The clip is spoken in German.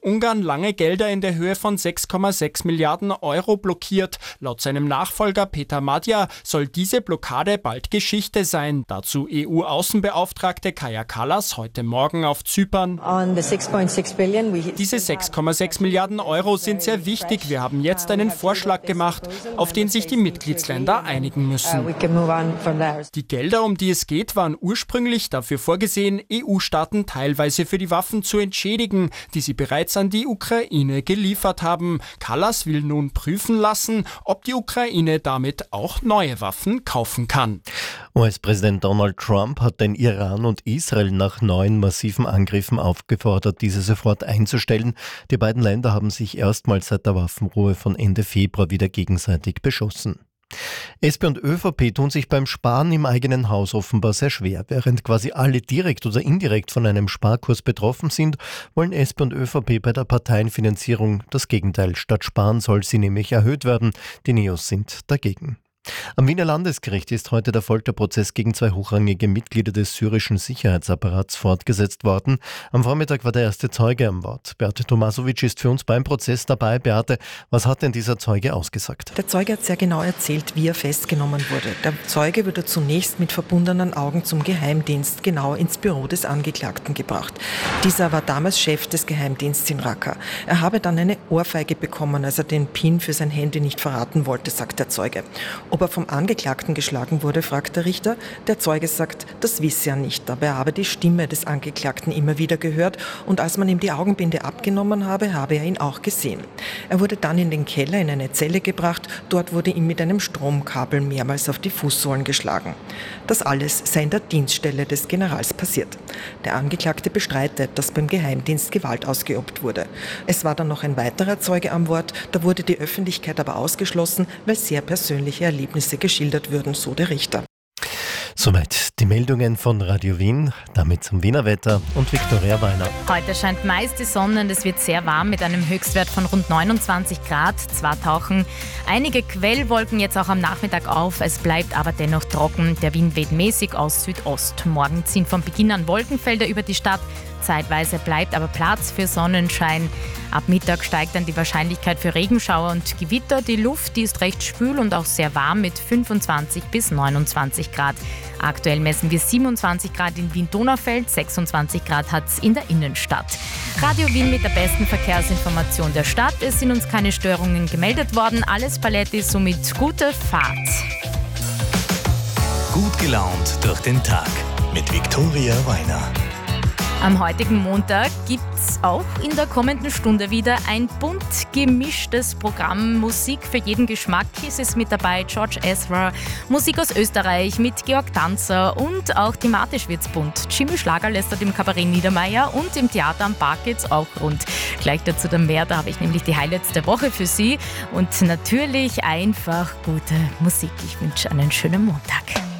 Ungarn lange Gelder in der Höhe von 6,6 Milliarden Euro blockiert. Laut seinem Nachfolger Peter Madjar soll diese Blockade bald Geschichte sein. Dazu EU-Außenbeauftragte Kaja Kallas heute Morgen auf Zypern. Diese 6,6 Milliarden Euro sind sehr wichtig. Wir haben jetzt einen Vorschlag gemacht, auf den sich die Mitgliedsländer einigen müssen. Die Gelder, um die es geht, waren ursprünglich dafür vorgesehen, EU-Staaten teilweise für die Waffen zu entschädigen, die sie bereits an die Ukraine geliefert haben. Kallas will nun prüfen lassen, ob die Ukraine damit auch neue Waffen kaufen kann. US-Präsident Donald Trump hat den Iran und Israel nach neuen massiven Angriffen aufgefordert, diese sofort einzustellen. Die beiden Länder haben sich erstmals seit der Waffenruhe von Ende Februar wieder gegenseitig beschossen. SP und ÖVP tun sich beim Sparen im eigenen Haus offenbar sehr schwer. Während quasi alle direkt oder indirekt von einem Sparkurs betroffen sind, wollen SP und ÖVP bei der Parteienfinanzierung das Gegenteil. Statt sparen soll sie nämlich erhöht werden. Die Neos sind dagegen. Am Wiener Landesgericht ist heute der Folterprozess gegen 2 hochrangige Mitglieder des syrischen Sicherheitsapparats fortgesetzt worden. Am Vormittag war der erste Zeuge am Wort. Beate Tomasovic ist für uns beim Prozess dabei. Beate, was hat denn dieser Zeuge ausgesagt? Der Zeuge hat sehr genau erzählt, wie er festgenommen wurde. Der Zeuge wurde zunächst mit verbundenen Augen zum Geheimdienst, genau ins Büro des Angeklagten gebracht. Dieser war damals Chef des Geheimdienstes in Raqqa. Er habe dann eine Ohrfeige bekommen, als er den PIN für sein Handy nicht verraten wollte, sagt der Zeuge. Ob er vom Angeklagten geschlagen wurde, fragt der Richter. Der Zeuge sagt, das wisse er nicht, aber er habe die Stimme des Angeklagten immer wieder gehört und als man ihm die Augenbinde abgenommen habe, habe er ihn auch gesehen. Er wurde dann in den Keller in eine Zelle gebracht, dort wurde ihm mit einem Stromkabel mehrmals auf die Fußsohlen geschlagen. Das alles sei in der Dienststelle des Generals passiert. Der Angeklagte bestreitet, dass beim Geheimdienst Gewalt ausgeübt wurde. Es war dann noch ein weiterer Zeuge am Wort, da wurde die Öffentlichkeit aber ausgeschlossen, weil sehr persönliche Erlebnisse geschildert würden, so der Richter. Soweit die Meldungen von Radio Wien, damit zum Wiener Wetter und Viktoria Weiner. Heute scheint meist die Sonne und es wird sehr warm mit einem Höchstwert von rund 29 Grad. Zwar tauchen einige Quellwolken jetzt auch am Nachmittag auf, es bleibt aber dennoch trocken. Der Wind weht mäßig aus Südost. Morgen ziehen von Beginn an Wolkenfelder über die Stadt. Zeitweise bleibt aber Platz für Sonnenschein. Ab Mittag steigt dann die Wahrscheinlichkeit für Regenschauer und Gewitter. Die Luft, die ist recht schwül und auch sehr warm mit 25 bis 29 Grad. Aktuell messen wir 27 Grad in Wien-Donaufeld, 26 Grad hat es in der Innenstadt. Radio Wien mit der besten Verkehrsinformation der Stadt. Es sind uns keine Störungen gemeldet worden. Alles Paletti, somit gute Fahrt. Gut gelaunt durch den Tag mit Viktoria Weiner. Am heutigen Montag gibt's auch in der kommenden Stunde wieder ein bunt gemischtes Programm. Musik für jeden Geschmack ist es mit dabei. George Ezra, Musik aus Österreich mit Georg Danzer und auch thematisch wird's bunt. Jimmy Schlager lästert im Kabarett Niedermeyer und im Theater am Park geht's auch rund. Gleich dazu dann mehr, da habe ich nämlich die Highlights der Woche für Sie und natürlich einfach gute Musik. Ich wünsche einen schönen Montag.